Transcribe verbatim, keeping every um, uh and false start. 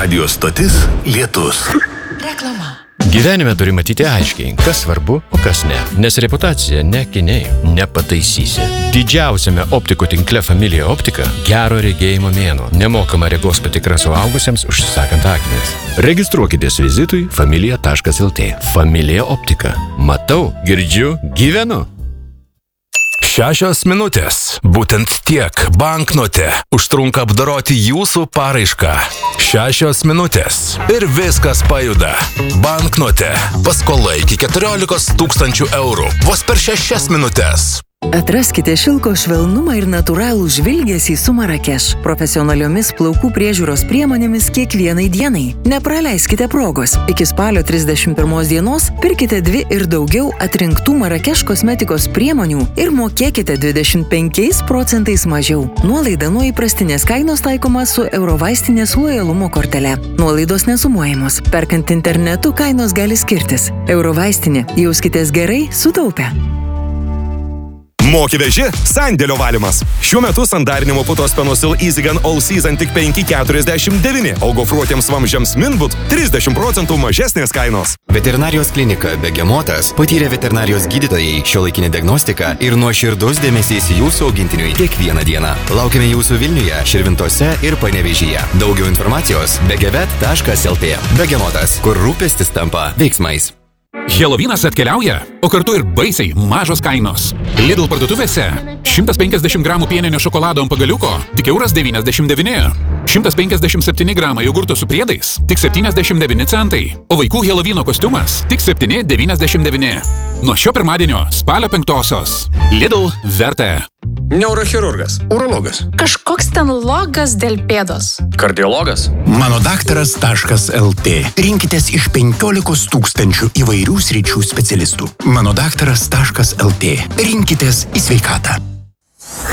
Radio stotis Lietus. Reklama. Gyvenime turi matyti aiškiai, kas svarbu, o kas ne. Nes reputacija ne akiniai, nepataisysi. Didžiausiame optikų tinkle Familija Optika gero regėjimo mėnuo. Nemokama regos patikra suaugusiems užsisakant akinius. Registruokitės vizitui familija taškas lt. Familija Optika. Matau, girdžiu, gyvenu. Šešios minutės. Būtent tiek banknote užtrunka apdoroti jūsų paraišką. Šešios minutės. Ir viskas pajuda. Banknote. Paskola iki keturiolikos tūkstančių eurų. Vos per šešias minutės. Atraskite šilko švelnumą ir natūralų žvilgesį su Marakeš. Profesionaliomis plaukų priežiūros priemonėmis kiekvienai dienai. Nepraleiskite progos. Iki spalio trisdešimt pirmos dienos pirkite dvi ir daugiau atrinktų Marakeš kosmetikos priemonių ir mokėkite dvidešimt penkiais procentais mažiau. Nuolaida nuo įprastinės kainos taikoma su Eurovaistinės lojalumo kortele. Nuolaidos nesumuojamos. Perkant internetu kainos gali skirtis. Eurovaistinė. Jauskitės gerai, sutaupę. Moki veži, sandėlio valymas. Šiuo metu sandarinimo putos Penosil EasyGun All Season tik penki keturiasdešimt devyni, o gofruotiems vamzdžiams Minbut trisdešimt procentų mažesnės kainos. Veterinarijos klinika Begemotas patyrė veterinarijos gydytojai, šiuolaikinė diagnostika ir nuoširdus dėmesys jūsų augintiniui kiekvieną dieną. Laukiame jūsų Vilniuje, Širvintose ir Panevėžyje. Daugiau informacijos begevet taškas lt. Begemotas, kur rūpestis tampa veiksmais. Helovynas atkeliauja, o kartu ir baisiai mažos kainos. Lidl parduotuvėse šimtas penkiasdešimt gramų pieninio šokolado ant pagaliuko tik euras devyniasdešimt devyni. šimtas penkiasdešimt septyni gramai jogurto su priedais tik septyniasdešimt devyni centai. O vaikų Helovyno kostiumas tik septyni devyniasdešimt devyni. Nuo šio pirmadienio spalio penktosios. Lidl verta. Neurochirurgas, urologas. Kažkoks ten logas dėl pėdos. Kardiologas. Manodaktaras taškas lt. Rinkitės iš penkiolikos tūkstančių įvairių sričių specialistų. Manodaktaras taškas lt. Rinkitės į sveikatą.